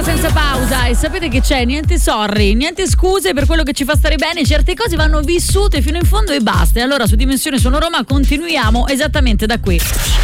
musica senza pausa e sapete che c'è? Niente sorry, niente scuse per quello che ci fa stare bene, certe cose vanno vissute fino in fondo e basta. E allora su Dimensione Sono Roma continuiamo esattamente da qui.